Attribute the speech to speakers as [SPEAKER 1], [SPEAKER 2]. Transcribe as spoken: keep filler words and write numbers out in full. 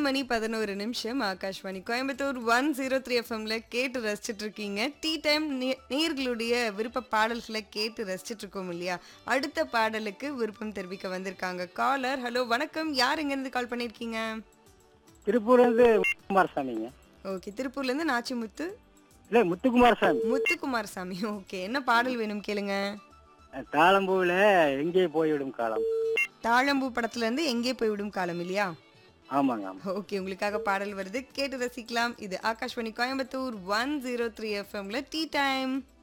[SPEAKER 1] மணி பதினொன்று நிமிஷம் Akashvani Coimbatore one zero three எஃப்எம்ல கேட்டு ரசிச்சிட்டு இருக்கீங்க. டீ டைம் நேயர்களுடைய விருப்ப பாடல்களை கேட்டு ரசிச்சிட்டு இருக்கோம் இல்லையா? அடுத்த பாடலுக்கு விருப்பம் தெரிவிக்க வந்திருக்காங்க காலர். ஹலோ வணக்கம், யார் எங்கேருந்து கால் பண்ணியிருக்கீங்க?
[SPEAKER 2] திருப்பூர்லேருந்து குமாரசாமிங்க.
[SPEAKER 1] ஓகே, திருப்பூர்லேருந்து நாச்சிமுத்து
[SPEAKER 2] இல்லை, முத்துக்குமாரசாமி.
[SPEAKER 1] முத்துக்குமாரசாமி. ஓகே, என்ன பாடல் வேணும் கேளுங்க.
[SPEAKER 2] தாளம்பூவில் எங்கே போய்விடும் காலம்.
[SPEAKER 1] தாழம்பூ படத்துல இருந்து எங்கே போய்விடும் காலம் இல்லையா?
[SPEAKER 2] ஆமாங்க, ஆமாம்.
[SPEAKER 1] ஓகே, உங்களுக்காக பாடல் வருது, கேட்டு ரசிக்கலாம். இது Akashvani Coimbatore one zero three எஃப்எம்ல டீ டைம்.